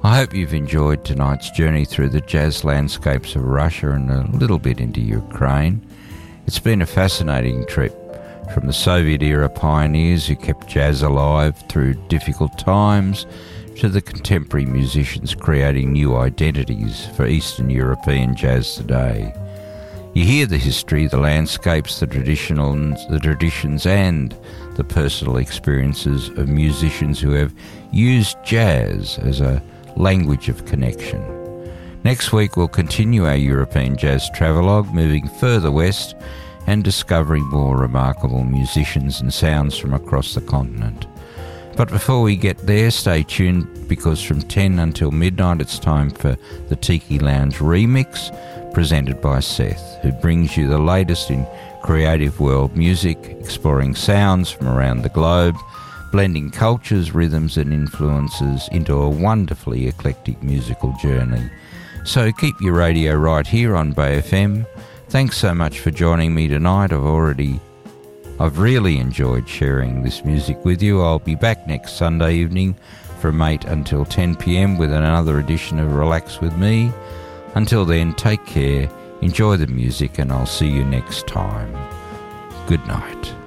I hope you've enjoyed tonight's journey through the jazz landscapes of Russia and a little bit into Ukraine. It's been a fascinating trip, from the Soviet-era pioneers who kept jazz alive through difficult times to the contemporary musicians creating new identities for Eastern European jazz today. You hear the history, the landscapes, the traditions and the personal experiences of musicians who have used jazz as a language of connection. Next week we'll continue our European jazz travelogue, moving further west and discovering more remarkable musicians and sounds from across the continent. But before we get there, stay tuned, because from 10 until midnight it's time for the Tiki Lounge Remix, presented by Seth, who brings you the latest in creative world music, exploring sounds from around the globe, blending cultures, rhythms and influences into a wonderfully eclectic musical journey. So keep your radio right here on Bay FM. Thanks so much for joining me tonight. I've really enjoyed sharing this music with you. I'll be back next Sunday evening from 8 until 10 p.m. with another edition of Relax With Me. Until then, take care, enjoy the music, and I'll see you next time. Good night.